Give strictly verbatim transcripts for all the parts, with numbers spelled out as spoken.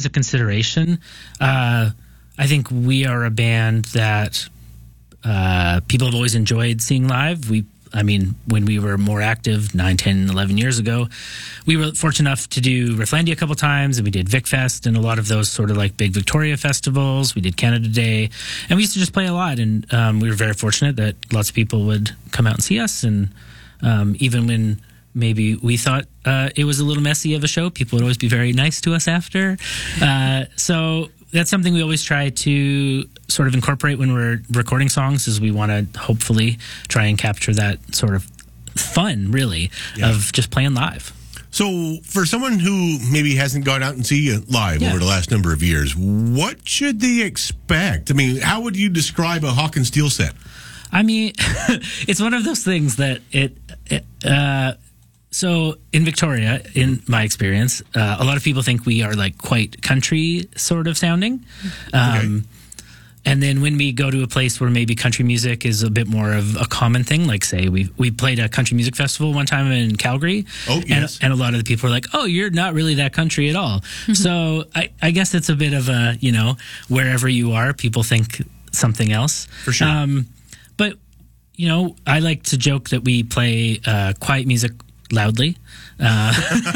a consideration. Uh, I think we are a band that uh, people have always enjoyed seeing live. We, I mean, when we were more active nine, ten, eleven years ago, we were fortunate enough to do Rifflandia a couple times, and we did VicFest and a lot of those sort of like big Victoria festivals. We did Canada Day, and we used to just play a lot. And um, we were very fortunate that lots of people would come out and see us. And um, even when maybe we thought uh, it was a little messy of a show, people would always be very nice to us after. Uh, so that's something we always try to sort of incorporate when we're recording songs, is we want to hopefully try and capture that sort of fun, really, yeah. of just playing live. So for someone who maybe hasn't gone out and seen you live yeah. over the last number of years, what should they expect? I mean, how would you describe a Hawk and Steel set? I mean, it's one of those things that it... it uh, So in Victoria, in my experience, uh, a lot of people think we are like quite country sort of sounding. Um, okay. And then when we go to a place where maybe country music is a bit more of a common thing, like say we we played a country music festival one time in Calgary. Oh, yes. And, and a lot of the people are like, oh, you're not really that country at all. Mm-hmm. So I, I guess it's a bit of a, you know, wherever you are, people think something else. For sure. Um, but, you know, I like to joke that we play uh, quiet music loudly. Uh,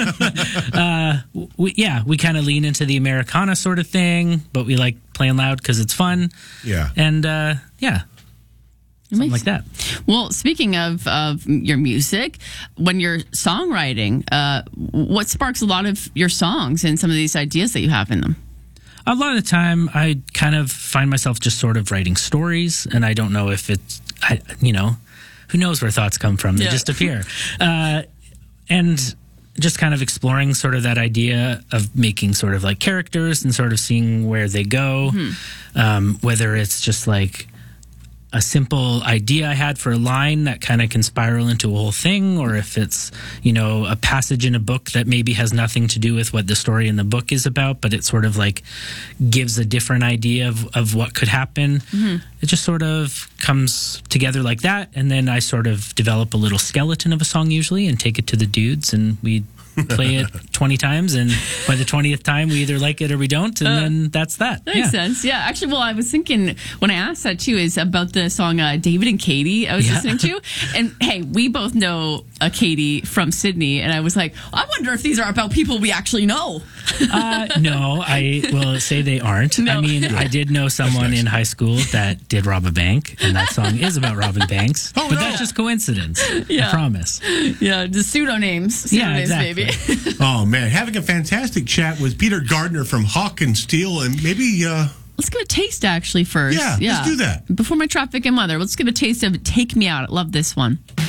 uh, we, yeah, we kind of lean into the Americana sort of thing, but we like playing loud because it's fun. Yeah. And uh, yeah, something like that. Well, speaking of, of your music, when you're songwriting, uh, what sparks a lot of your songs and some of these ideas that you have in them? A lot of the time, I kind of find myself just sort of writing stories, and I don't know if it's, I, you know, who knows where thoughts come from? They yeah. just appear. Uh, and just kind of exploring sort of that idea of making sort of like characters and sort of seeing where they go. Mm-hmm. Um, whether it's just like a simple idea I had for a line that kind of can spiral into a whole thing, or if it's, you know, a passage in a book that maybe has nothing to do with what the story in the book is about, but it sort of like gives a different idea of, of what could happen. Mm-hmm. It just sort of comes together like that, and then I sort of develop a little skeleton of a song usually and take it to the dudes, and we play it twenty times, and by the twentieth time we either like it or we don't, and uh, then that's that. That makes yeah. sense. Yeah, actually, well, I was thinking when I asked that too is about the song uh, David and Katie I was yeah. listening to, and hey, we both know a Katie from Sydney, and I was like, I wonder if these are about people we actually know. uh, no, I will say they aren't. No. I mean, I did know someone nice. in high school that did rob a bank, and that song is about robbing banks, oh, but no. that's just coincidence. Yeah. I promise. Yeah, the pseudonames. pseudonames yeah, exactly. Baby. Oh man, having a fantastic chat with Peter Gardner from Hawk and Steel, and maybe uh let's give a taste actually first. Yeah, yeah, let's do that. Before my traffic and mother, let's give a taste of Take Me Out. I love this one.